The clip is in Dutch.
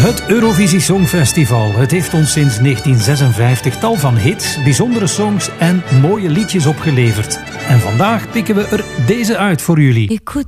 Het Eurovisie Songfestival. Het heeft ons sinds 1956 tal van hits, bijzondere songs en mooie liedjes opgeleverd. En vandaag pikken we er deze uit voor jullie. Écoute